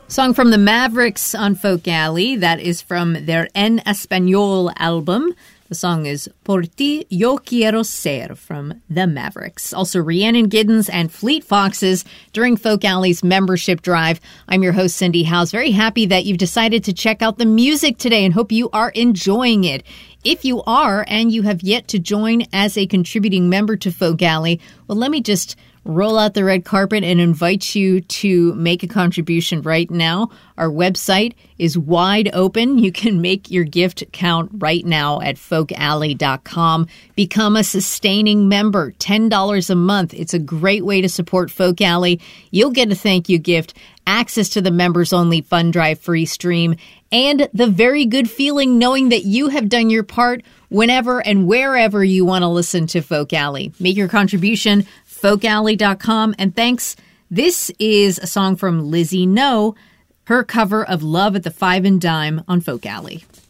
Song from the Mavericks on Folk Alley. That is from their En Español album. The song is Por ti yo quiero ser from the Mavericks. Also Rhiannon Giddens and Fleet Foxes during Folk Alley's membership drive. I'm your host, Cindy Howes. Very happy that you've decided to check out the music today and hope you are enjoying it. If you are and you have yet to join as a contributing member to Folk Alley, well, let me just roll out the red carpet and invite you to make a contribution right now. Our website is wide open. You can make your gift count right now at folkalley.com. Become a sustaining member, $10 a month. It's a great way to support Folk Alley. You'll get a thank you gift, access to the members-only Fund Drive free stream, and the very good feeling knowing that you have done your part whenever and wherever you want to listen to Folk Alley. Make your contribution, folkalley.com. And thanks. This is a song from Lizzie No, her cover of Love at the Five and Dime on Folk Alley.